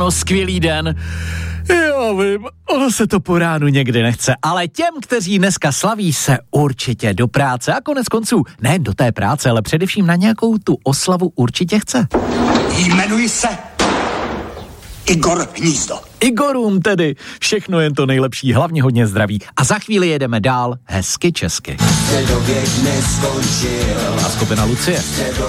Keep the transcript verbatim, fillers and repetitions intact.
No, skvělý den. Jo, vím, ono se to po ránu někdy nechce, ale těm, kteří dneska slaví, se určitě do práce a konec konců ne do té práce, ale především na nějakou tu oslavu určitě chce. Jmenuji se Igor Hnízdo. Igorům tedy všechno jen to nejlepší, hlavně hodně zdraví. A za chvíli jedeme dál hezky česky. A skupina Lucie.